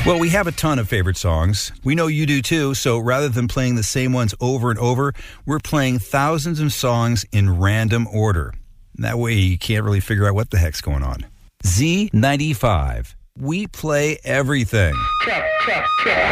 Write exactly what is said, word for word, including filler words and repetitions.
Well, we have a ton of favorite songs. We know you do too, so rather than playing the same ones over and over, we're playing thousands of songs in random order. That way you can't really figure out what the heck's going on. Z ninety-five. We play everything. Check, check, check.